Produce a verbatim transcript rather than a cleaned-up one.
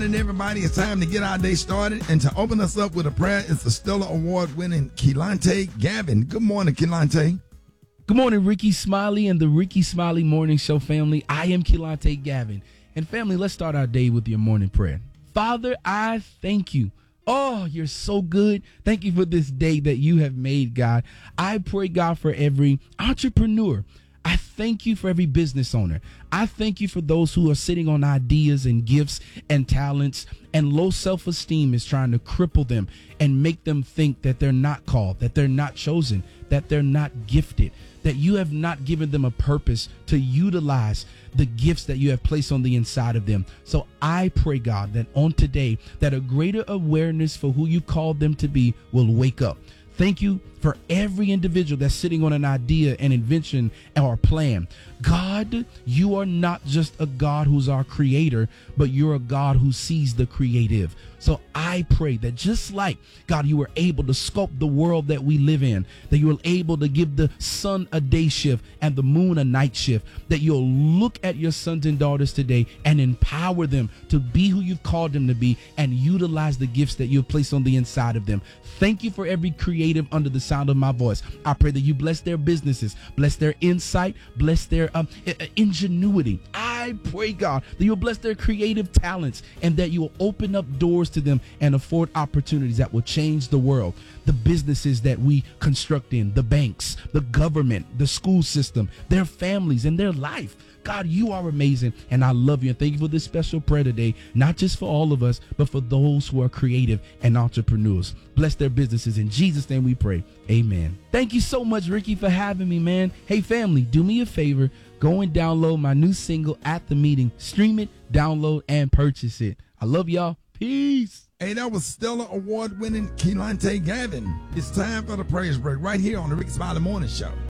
morning, everybody. It's time to get our day started. And to open us up with a prayer is the Stellar Award-winning Keelanté Gavin. Good morning, Keelanté. Good morning, Ricky Smiley and the Ricky Smiley Morning Show family. I am Keelanté Gavin. And family, let's start our day with your morning prayer. Father, I thank you. Oh, you're so good. Thank you for this day that you have made, God. I pray, God, for every entrepreneur. I thank you for every business owner. I thank you for those who are sitting on ideas and gifts and talents, and low self-esteem is trying to cripple them and make them think that they're not called, that they're not chosen, that they're not gifted, that you have not given them a purpose to utilize the gifts that you have placed on the inside of them. So I pray, God, that on today, that a greater awareness for who you called them to be will wake up. Thank you for every individual that's sitting on an idea, an invention, or a plan. God, you are not just a God who's our creator, but you're a God who sees the creative. So I pray that just like, God, you were able to sculpt the world that we live in, that you were able to give the sun a day shift and the moon a night shift, that you'll look at your sons and daughters today and empower them to be who you've called them to be and utilize the gifts that you've placed on the inside of them. Thank you for every creative under the sound of my voice. I pray that you bless their businesses, bless their insight, bless their um, ingenuity. I pray, God, that you'll bless their creative talents and that you will open up doors to them and afford opportunities that will change the world. The businesses that we construct in, the banks, the government, the school system, their families and their life. God, you are amazing, and I love you. And thank you for this special prayer today, not just for all of us, but for those who are creative and entrepreneurs. Bless their businesses. In Jesus' name we pray. Amen. Thank you so much, Ricky, for having me, man. Hey, family, do me a favor. Go and download my new single, At the Meeting. Stream it, download, and purchase it. I love y'all. Peace. Hey, that was Stellar Award-winning Keelanté Gavin. It's time for the praise break right here on the Ricky Smiley Morning Show.